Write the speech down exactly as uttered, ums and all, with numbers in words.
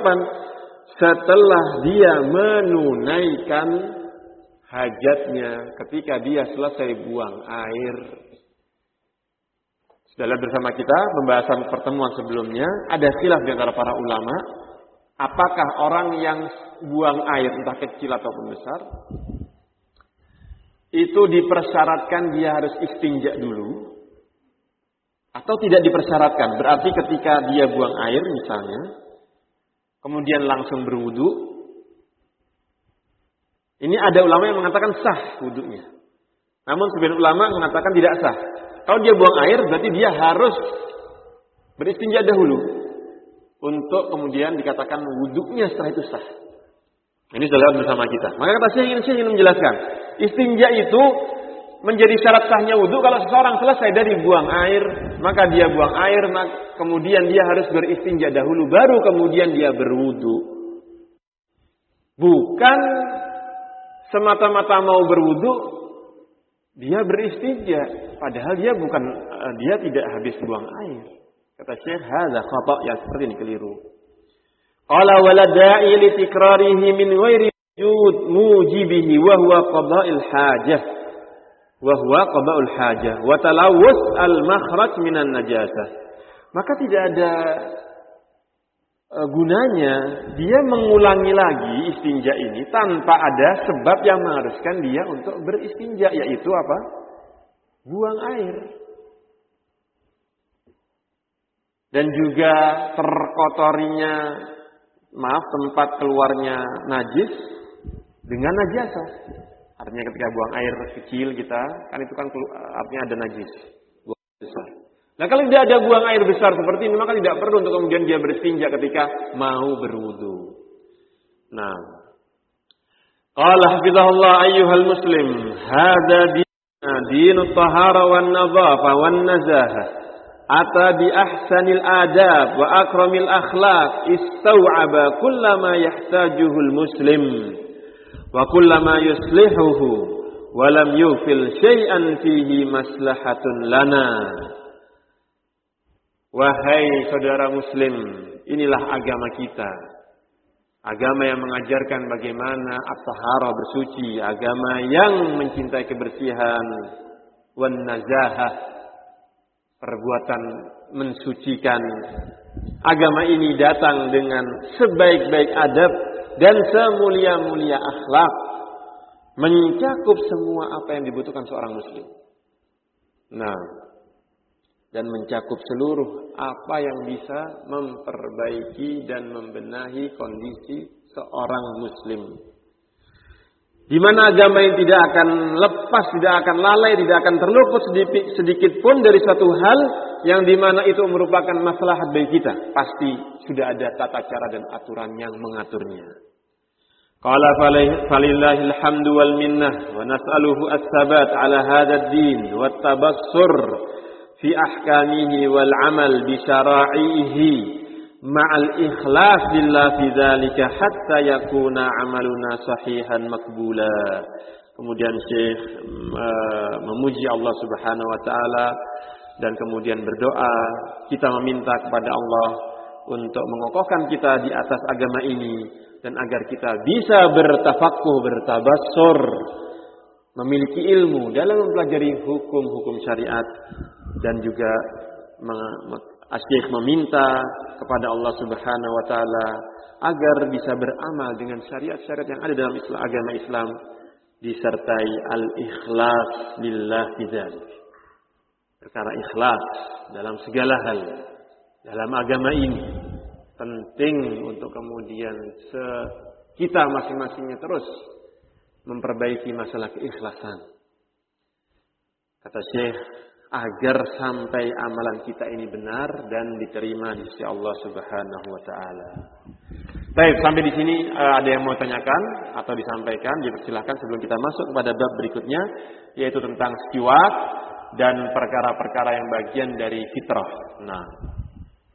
kapan? Setelah dia menunaikan hajatnya, ketika dia selesai buang air. Sudah lihat bersama kita pembahasan pertemuan sebelumnya, ada khilaf di antara para ulama, apakah orang yang buang air entah kecil ataupun besar itu dipersyaratkan dia harus istinja dulu atau tidak dipersyaratkan. Berarti ketika dia buang air misalnya, kemudian langsung berwudu, ini ada ulama yang mengatakan sah wudunya. Namun sebagian ulama mengatakan tidak sah. Kalau dia buang air berarti dia harus beristinja dahulu untuk kemudian dikatakan wudunya setelah itu sah. Ini sudah lewat bersama kita. Maka kata saya ingin, saya ingin menjelaskan, istinja itu menjadi syarat sahnya wudu kalau seseorang selesai dari buang air, maka dia buang air, kemudian dia harus beristinja dahulu, baru kemudian dia berwudu. Bukan semata-mata mau berwudu, dia beristinja, padahal dia bukan, dia tidak habis buang air. Kata Syekh, hadza khata', ya seperti ini keliru. Qala wala da'i li tikrarihi min ghairi wujud mujibihi wa huwa qada'il hajah. Wa huwa qada'ul hajah wa talawus al-makhraj minan najasah. Maka tidak ada uh, gunanya dia mengulangi lagi istinja ini tanpa ada sebab yang mengharuskan dia untuk beristinja, yaitu apa? Buang air. Dan juga terkotorinya, maaf, tempat keluarnya najis dengan najasah. Artinya ketika buang air kecil kita, kan itu kan artinya ada najis, buang air besar. Nah kalau tidak ada buang air besar seperti ini, maka tidak perlu untuk kemudian dia beristinja ketika mau berwudu. Nah, qala hafizahullah ayyuhal muslim, hadza dinut tahara wan nadhafa wan nazahah. Ata bi ahsanil adab wa akramil akhlaq istau'aba kullama yahtajuhul muslim wa kullama yuslihuhu wa lam yufil syai'an fihi maslahatun lana. Wahai saudara muslim, inilah agama kita. Agama yang mengajarkan bagaimana at-tahara bersuci, agama yang mencintai kebersihan, wan nazahah, perbuatan mensucikan. Agama ini datang dengan sebaik-baik adab dan semulia-mulia akhlak, mencakup semua apa yang dibutuhkan seorang muslim. Nah, dan mencakup seluruh apa yang bisa memperbaiki dan membenahi kondisi seorang muslim. Di mana agama yang tidak akan lepas, tidak akan lalai, tidak akan terluput sedikit, sedikit pun dari suatu hal yang di mana itu merupakan maslahat bagi kita. Pasti sudah ada tata cara dan aturan yang mengaturnya. Qala falillahil hamdu wal minnah wa nas'aluhu as-sabat ala hadzal din wat tabassur fi ahkamihi wal amal bi syara'ihi ma'al ikhlas billah fi dzalika hatta yakuna amaluna sahihan maqbula. Kemudian Syekh uh, memuji Allah Subhanahu wa taala dan kemudian berdoa, kita meminta kepada Allah untuk mengokohkan kita di atas agama ini dan agar kita bisa bertafaqquh, bertabassur, memiliki ilmu dalam mempelajari hukum-hukum syariat, dan juga Syekh meminta kepada Allah Subhanahu wa taala agar bisa beramal dengan syariat-syariat yang ada dalam Islam, agama Islam, disertai al-ikhlas lillah bidzalik. Perkara ikhlas dalam segala hal dalam agama ini penting untuk kemudian kita masing-masingnya terus memperbaiki masalah keikhlasan. Kata Syekh, agar sampai amalan kita ini benar dan diterima di sisi Allah Subhanahu wa taala. Baik, sampai di sini uh, ada yang mau tanyakan atau disampaikan, dipersilakan sebelum kita masuk kepada bab berikutnya, yaitu tentang siwak dan perkara-perkara yang bagian dari fitrah. Nah,